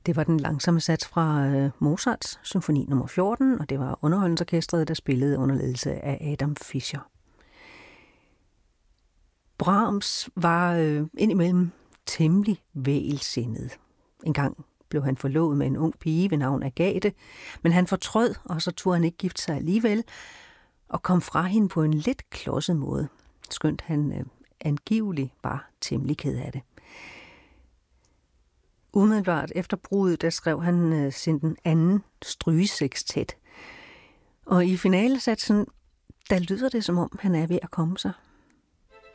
Det var den langsomme sats fra Mozarts symfoni nummer 14, og det var Underholdningsorkestret, der spillede under ledelse af Adam Fischer. Brahms var indimellem temmelig vægelsindet. En gang blev han forlovet med en ung pige ved navn Agathe, men han fortrød, og så turde han ikke gifte sig alligevel, og kom fra hende på en lidt klodset måde, skønt han angiveligt var temmelig ked af det. Umiddelbart efter bruddet, der skrev han sin anden strygesekstet. Og i finalesatsen, der lyder det, som om han er ved at komme sig.